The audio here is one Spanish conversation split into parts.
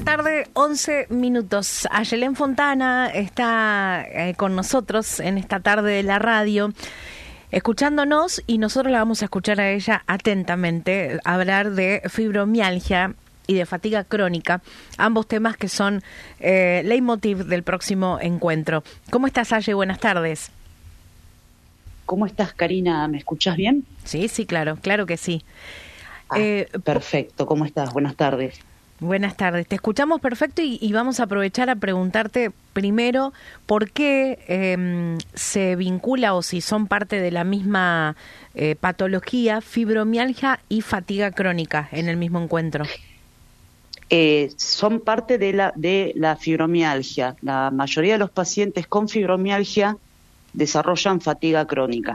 tarde, 11 minutos. Ayelén Fontana está con nosotros en esta tarde de la radio, escuchándonos, y nosotros la vamos a escuchar a ella atentamente hablar de fibromialgia y de fatiga crónica, ambos temas que son leitmotiv del próximo encuentro. ¿Cómo estás, Aye? Buenas tardes. ¿Cómo estás, Karina? ¿Me escuchás bien? Sí, claro que sí. Perfecto. ¿Cómo estás? Buenas tardes. Buenas tardes, te escuchamos perfecto y vamos a aprovechar a preguntarte primero por qué se vincula o si son parte de la misma patología, fibromialgia y fatiga crónica en el mismo encuentro. Son parte de la fibromialgia. La mayoría de los pacientes con fibromialgia desarrollan fatiga crónica,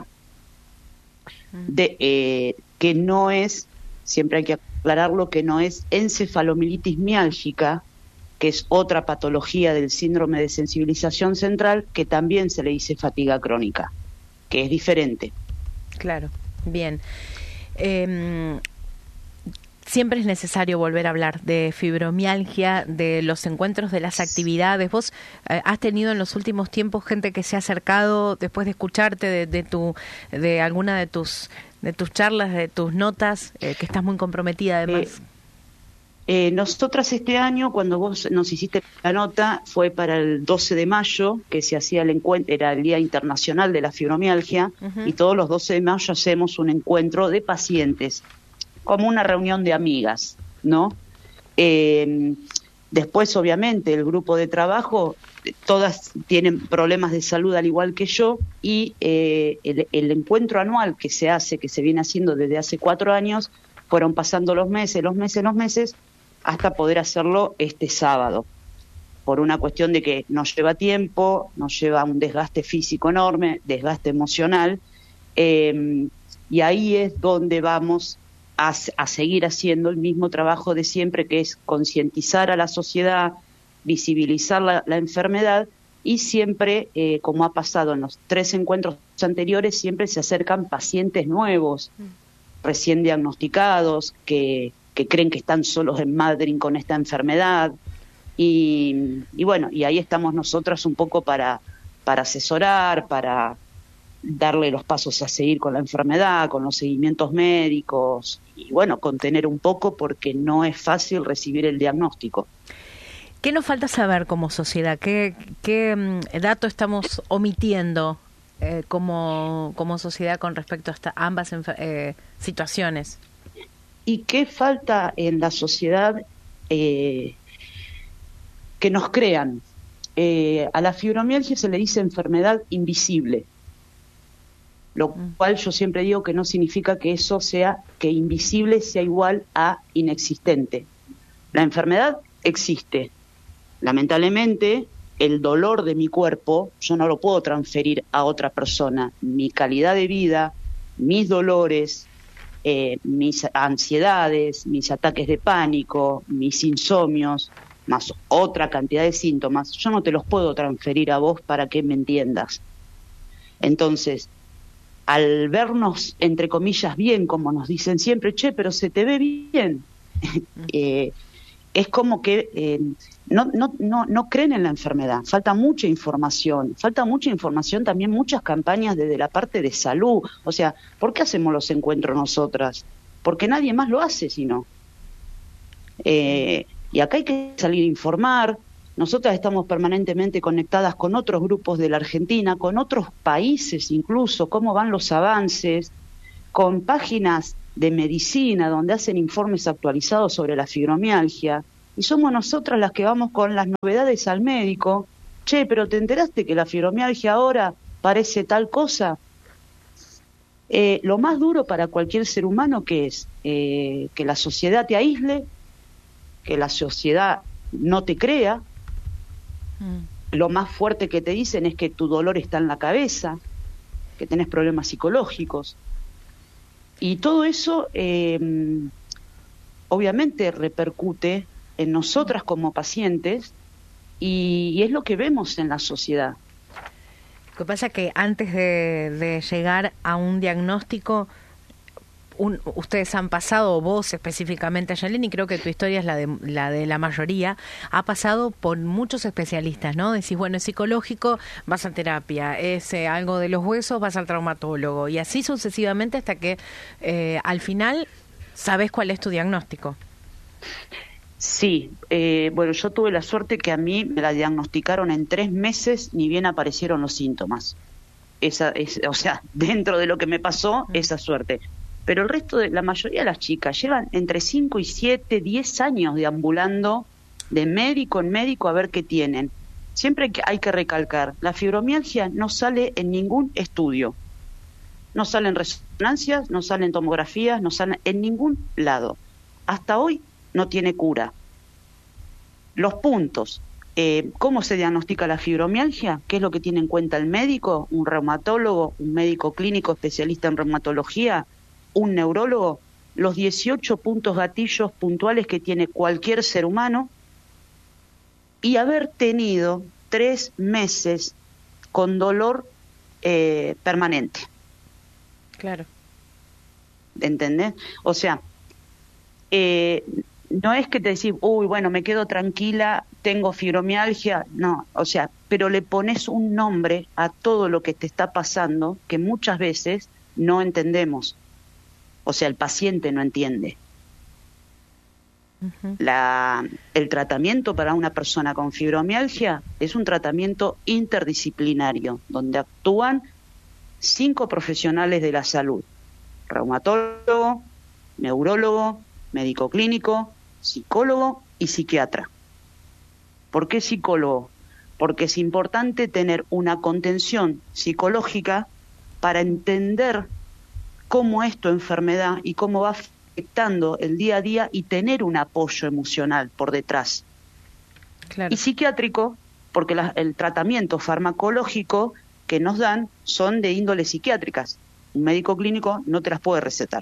que no es, siempre hay que aclararlo, que no es encefalomielitis miálgica, que es otra patología del síndrome de sensibilización central, que también se le dice fatiga crónica, que es diferente. Claro, bien. Siempre es necesario volver a hablar de fibromialgia, de los encuentros, de las actividades. Vos has tenido en los últimos tiempos gente que se ha acercado después de escucharte de alguna de tus charlas, de tus notas, que estás muy comprometida además. Nosotras este año, cuando vos nos hiciste la nota, fue para el 12 de mayo, que se hacía el encuentro, era el Día Internacional de la Fibromialgia, y todos los 12 de mayo hacemos un encuentro de pacientes, como una reunión de amigas, ¿no? Después, obviamente, el grupo de trabajo, todas tienen problemas de salud al igual que yo, y el encuentro anual que se hace, que se viene haciendo desde hace 4 años, fueron pasando los meses, hasta poder hacerlo este sábado, por una cuestión de que nos lleva tiempo, nos lleva un desgaste físico enorme, desgaste emocional, y ahí es donde vamos a seguir haciendo el mismo trabajo de siempre, que es concientizar a la sociedad, visibilizar la enfermedad, y siempre, como ha pasado en los 3 encuentros anteriores, siempre se acercan pacientes nuevos, recién diagnosticados, que creen que están solos en Madrid con esta enfermedad, y bueno, y ahí estamos nosotras un poco para asesorar, para darle los pasos a seguir con la enfermedad, con los seguimientos médicos, y bueno, contener un poco, porque no es fácil recibir el diagnóstico. ¿Qué nos falta saber como sociedad? ¿Qué dato estamos omitiendo como sociedad con respecto a ambas situaciones? ¿Y qué falta en la sociedad? Que nos crean. A la fibromialgia se le dice enfermedad invisible, lo cual yo siempre digo que no significa que eso sea, que invisible sea igual a inexistente. La enfermedad existe. Lamentablemente, el dolor de mi cuerpo yo no lo puedo transferir a otra persona. Mi calidad de vida, mis dolores, mis ansiedades, mis ataques de pánico, mis insomnios, más otra cantidad de síntomas, yo no te los puedo transferir a vos para que me entiendas. Entonces, al vernos, entre comillas, bien, como nos dicen siempre, che, pero se te ve bien, es como que no creen en la enfermedad. Falta mucha información también, muchas campañas desde la parte de salud. O sea, ¿por qué hacemos los encuentros nosotras? Porque nadie más lo hace, sino. Y acá hay que salir a informar. Nosotras estamos permanentemente conectadas con otros grupos de la Argentina, con otros países incluso, cómo van los avances, con páginas de medicina donde hacen informes actualizados sobre la fibromialgia, y somos nosotras las que vamos con las novedades al médico. Che, pero ¿te enteraste que la fibromialgia ahora parece tal cosa? Lo más duro para cualquier ser humano, que es que la sociedad te aísle, que la sociedad no te crea. Lo más fuerte que te dicen es que tu dolor está en la cabeza, que tenés problemas psicológicos, y todo eso obviamente repercute en nosotras como pacientes, y es lo que vemos en la sociedad. Lo que pasa es que antes de llegar a un diagnóstico, ustedes han pasado, vos específicamente, Ayelen, y creo que tu historia es la de la mayoría, ha pasado por muchos especialistas, ¿no? Decís, bueno, es psicológico, vas a terapia, es algo de los huesos, vas al traumatólogo, y así sucesivamente hasta que al final sabes cuál es tu diagnóstico. Sí, bueno, yo tuve la suerte que a mí me la diagnosticaron en 3 meses, ni bien aparecieron los síntomas. O sea, dentro de lo que me pasó, esa suerte. Pero el resto la mayoría de las chicas llevan entre 5 y 7, 10 años deambulando de médico en médico a ver qué tienen. Siempre hay que recalcar, la fibromialgia no sale en ningún estudio. No sale en resonancias, no sale en tomografías, no sale en ningún lado. Hasta hoy no tiene cura. Los puntos. ¿Cómo se diagnostica la fibromialgia? ¿Qué es lo que tiene en cuenta el médico? ¿Un reumatólogo? ¿Un médico clínico especialista en reumatología? ¿Un neurólogo? Los 18 puntos gatillos puntuales que tiene cualquier ser humano y haber tenido 3 meses con dolor permanente. Claro. ¿Entendés? O sea, no es que te decís, uy, bueno, me quedo tranquila, tengo fibromialgia, no, o sea, pero le pones un nombre a todo lo que te está pasando que muchas veces no entendemos. O sea, el paciente no entiende. Uh-huh. El tratamiento para una persona con fibromialgia es un tratamiento interdisciplinario, donde actúan 5 profesionales de la salud: reumatólogo, neurólogo, médico clínico, psicólogo y psiquiatra. ¿Por qué psicólogo? Porque es importante tener una contención psicológica para entender cómo es tu enfermedad y cómo va afectando el día a día y tener un apoyo emocional por detrás. Claro. Y psiquiátrico, porque el tratamiento farmacológico que nos dan son de índole psiquiátricas. Un médico clínico no te las puede recetar.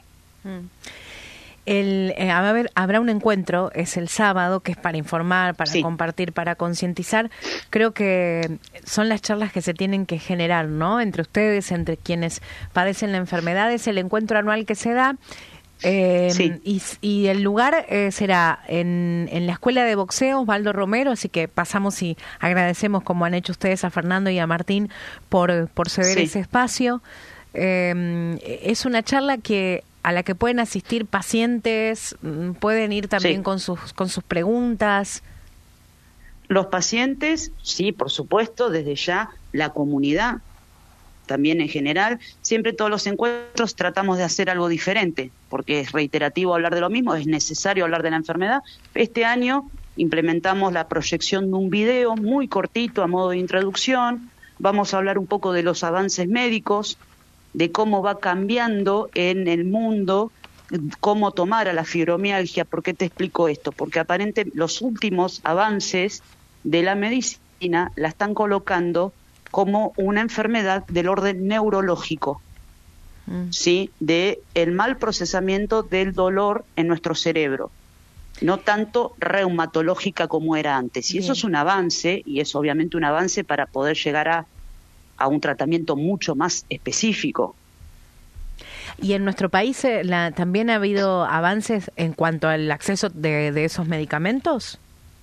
Habrá un encuentro, es el sábado, que es para informar, para compartir, para concientizar. Creo que son las charlas que se tienen que generar, ¿no? Entre ustedes, entre quienes padecen la enfermedad. Es el encuentro anual que se da. Y el lugar será en la Escuela de Boxeo Osvaldo Romero, así que pasamos y agradecemos, como han hecho ustedes, a Fernando y a Martín por ceder ese espacio. Es una charla a la que pueden asistir pacientes, pueden ir también con sus preguntas. Los pacientes, sí, por supuesto, desde ya la comunidad, también en general. Siempre todos los encuentros tratamos de hacer algo diferente, porque es reiterativo hablar de lo mismo, es necesario hablar de la enfermedad. Este año implementamos la proyección de un video muy cortito a modo de introducción. Vamos a hablar un poco de los avances médicos, de cómo va cambiando en el mundo, cómo tomar a la fibromialgia. ¿Por qué te explico esto? Porque aparentemente los últimos avances de la medicina la están colocando como una enfermedad del orden neurológico, ¿sí? De el mal procesamiento del dolor en nuestro cerebro, no tanto reumatológica como era antes. Y eso es un avance, y es obviamente un avance para poder llegar a un tratamiento mucho más específico. ¿Y en nuestro país también ha habido avances en cuanto al acceso de esos medicamentos?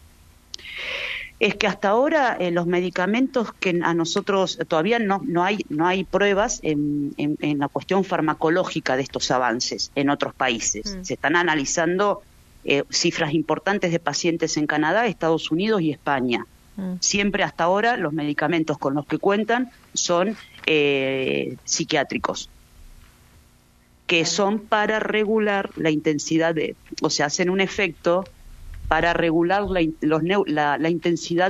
Es que hasta ahora los medicamentos que a nosotros todavía no hay pruebas en la cuestión farmacológica de estos avances en otros países. Se están analizando cifras importantes de pacientes en Canadá, Estados Unidos y España. Siempre hasta ahora los medicamentos con los que cuentan son psiquiátricos, que son para regular la intensidad o sea, hacen un efecto para regular la intensidad